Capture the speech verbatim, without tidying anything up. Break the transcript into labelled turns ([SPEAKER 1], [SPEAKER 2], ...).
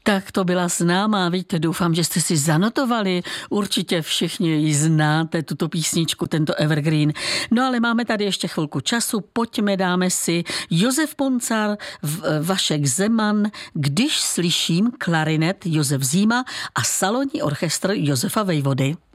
[SPEAKER 1] Tak to byla známá, víte, doufám, že jste si zanotovali, určitě všichni ji znáte, tuto písničku, tento evergreen. No ale máme tady ještě chvilku času, pojďme, dáme si Josef Poncar, Vašek Zeman, Když slyším klarinet Josef Zíma a salonní orchestr Josefa Vejvody.